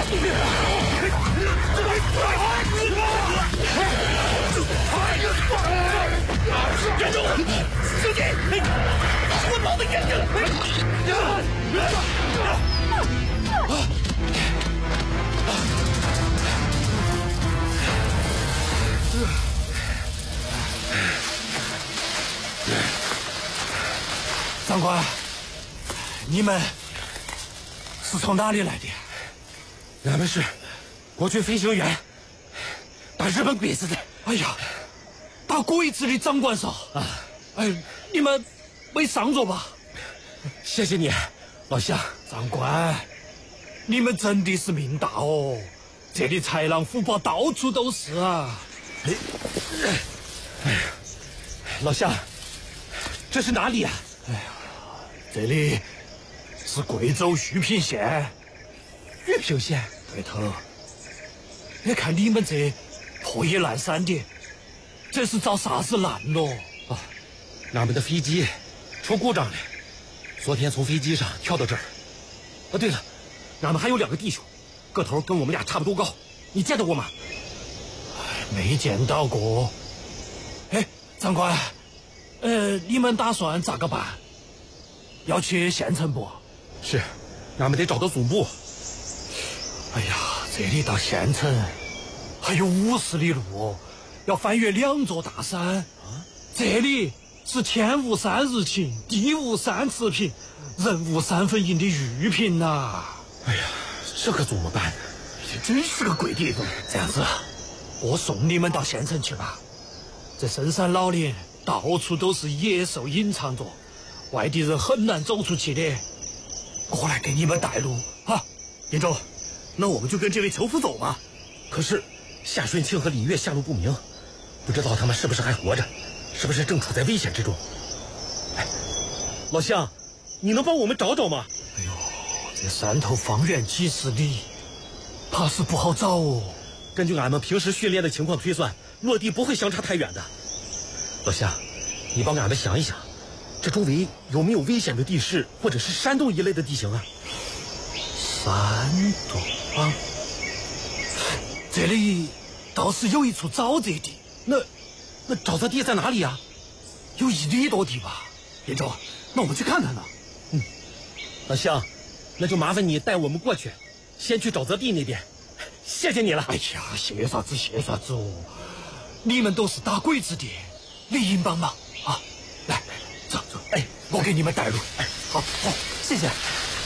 站住！兄弟，我毛的眼睛！ 长官，你们是从哪里来的？ 俺们是国军飞行员，把日本鬼子的。 哎呀，打鬼子的长官嫂啊！哎，你们没伤着吧？ 谢谢你，老乡。 长官，你们真的是命大哦！这里豺狼虎豹到处都是啊！ 哎呀，老乡，这是哪里啊？ 哎呀，这里是贵州玉屏县。 玉屏县？ 对头。你看你们这破衣烂衫的，这是遭啥子难了？ 啊，俺们的飞机出故障了，昨天从飞机上跳到这儿。啊，对了，俺们还有2个弟兄，个头跟我们俩差不多高，你见到过吗？ 没见到过。哎，长官，你们打算咋个办？要去县城不？ 是，俺们得找到总部。 哎呀，这里到县城还有50里路哦，要翻越2座大山。啊，这里是天无3日晴，地无3次平，人无3分阴的玉屏呐。 哎呀，这可怎么办？ 真是个鬼地方。这样子，我送你们到县城去吧。这深山老林到处都是野兽隐藏着，外地人很难走出去的。我来给你们带路啊！ 严州，那我们就跟这位囚夫走吧。 可是夏顺庆和李月下落不明，不知道他们是不是还活着，是不是正处在危险之中？哎，老乡，你能帮我们找找吗？ 哎呦，这山头方圆几十里，怕是不好找哦。 根据俺们平时训练的情况推算，落地不会相差太远的。老乡，你帮俺们想一想，这周围有没有危险的地势或者是山洞一类的地形啊？ 山洞啊，这里倒是有一处沼泽地。 那沼泽地在哪里啊？ 有1里多地吧。严州，那我们去看看呢。 嗯，老乡，那就麻烦你带我们过去，先去沼泽地那边。谢谢你了。 哎呀，谢啥子哦！你们都是打鬼子的，理应帮忙啊！来，走，哎，我给你们带路。哎，好，谢谢。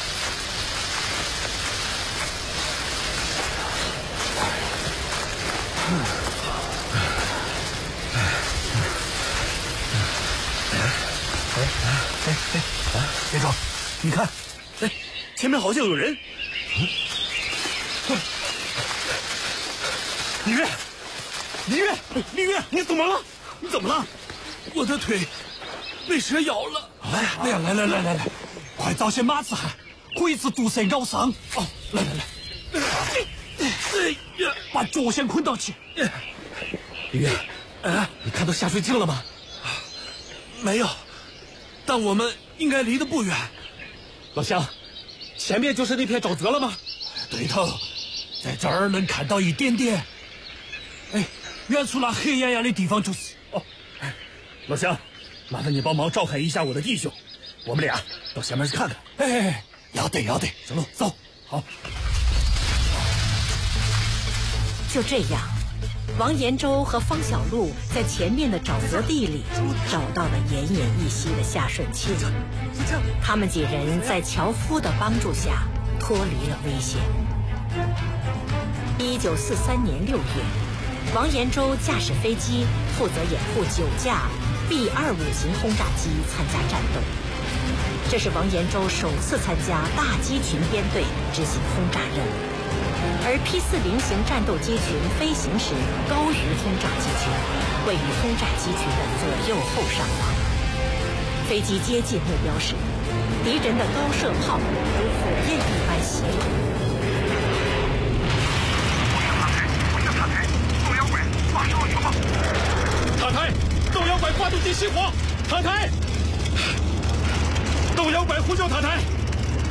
严州，你看， 哎，前面好像有人。李月，你怎么了？你怎么了？ 我的腿被蛇咬了。哎呀，来，快找些马子汉，鬼子毒蛇咬伤。哦，来，把脚先捆到起。 李月，你看到夏水镜了吗？ 没有，但我们应该离得不远。 老乡，前面就是那片沼泽了吗？ 对头，在这儿能看到一点点。哎，远处那黑压压的地方就是。 哦，老乡，麻烦你帮忙照看一下我的弟兄，我们俩到前面去看看。 哎，要得， 行了，走。好。 就这样，王延洲和方小璐在前面的沼泽地里找到了奄奄一息的夏顺庆。他们几人在樵夫的帮助下脱离了危险。1943年6月，王延洲驾驶飞机负责掩护9架 B-25型轰炸机参加战斗。这是王延洲首次参加大机群编队执行轰炸任务，而 P-40型战斗机群飞行时高于轰炸机群，位于轰炸机群的左右后上方。飞机接近目标时，敌人的高射炮如火焰一般袭来。 塔台，动摇拐发动机熄火！塔台，动摇拐呼救塔台！